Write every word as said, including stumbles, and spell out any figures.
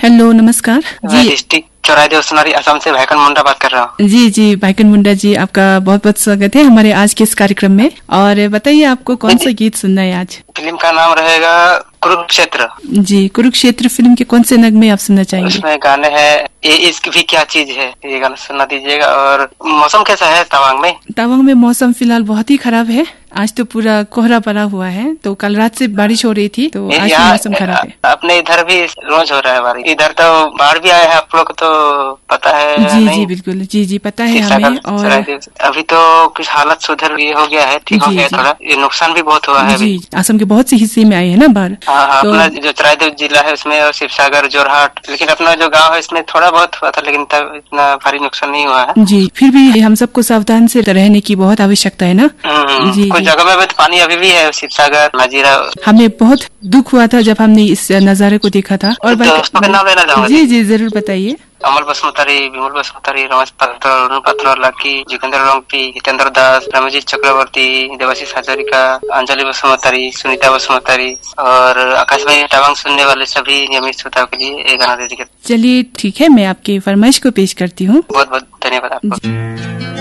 Hello, नमस्कार जी। District चौराहे सुनारी असम से भाईकन मुंडा बात कर रहा हूँ। जी जी भाईकन मुंडा जी, आपका बहुत बहुत स्वागत है हमारे आज के इस कार्यक्रम में। और बताइए आपको कौन सा गीत सुनना है आज? फिल्म का नाम रहेगा कुरुक्षेत्र। जी, कुरुक्षेत्र फिल्म के कौन से नगमे आप सुनना चाहेंगे? उसमें गाने हैं ये इश्क भी क्या चीज है, ये गाना सुना दीजिएगा। और मौसम कैसा है तवांग में? तवांग में मौसम फिलहाल बहुत ही खराब है। आज तो पूरा कोहरा पड़ा हुआ है, तो कल रात से बारिश हो रही थी, तो आज भी मौसम खराब है। अपने इधर भी रोज हो रहा है बारिश। इधर तो बाढ़ भी आया है, आप लोग तो पता है? जी नहीं? जी बिल्कुल, जी जी पता है हमें। और अभी तो कुछ हालत सुधर ये हो गया है, ठीक हो गया थोड़ा। ये नुकसान भी बहुत हुआ है। जी, असम के बहुत से हिस्से में आए हैं ना बाढ़। हाँ हाँ, अपना जो चौराहे जिला है उसमें और शिवसागर, जोरहाट, लेकिन अपना जो गांव है इसमें थोड़ा बहुत हुआ था, लेकिन तब इतना भारी नुकसान नहीं हुआ है। जी, फिर भी हम सबको सावधान से रहने की बहुत आवश्यकता है ना। जी, कुछ जगह में तो पानी अभी भी है, शिवसागर, नाजीरा। हमें बहुत दुख हुआ था जब हमने इस नजारे को देखा था। और दोस्तों के नाम लेना चाहूंगा। जी जी जरूर बताइए। अमल बसुमतारी, विमल बसुमतारी, रमेश पात्र, अरुण पात्र, लकी, जितेंद्र रोंगटी, हितेंद्र दास, रमजीत चक्रवर्ती, देवाशीष हजारिका, अंजलि बसुमतारी, सुनीता बसुमतारी और आकाश में तवांग सुनने वाले सभी नियमित श्रोताओं के लिए एक गाना दे दीजिए। चलिए ठीक है, मैं आपकी फरमाइश को पेश करती हूँ। बहुत बहुत धन्यवाद आपको।